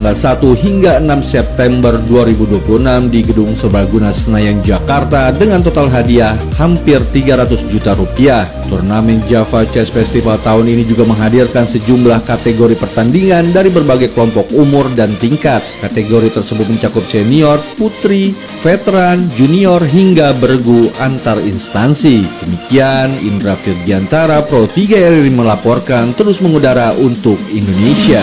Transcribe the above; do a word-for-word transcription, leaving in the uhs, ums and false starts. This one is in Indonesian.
tanggal satu hingga enam September dua ribu dua puluh enam di Gedung Serbaguna Senayan, Jakarta dengan total hadiah hampir tiga ratus juta rupiah. Turnamen Java Chess Festival tahun ini juga menghadirkan sejumlah kategori pertandingan dari berbagai kelompok umur dan tingkat. Kategori tersebut mencakup senior, putri, veteran, junior, hingga bergu antar instansi. Demikian Indra Firgiantara, Pro tiga R R I melaporkan terus mengudara untuk Indonesia.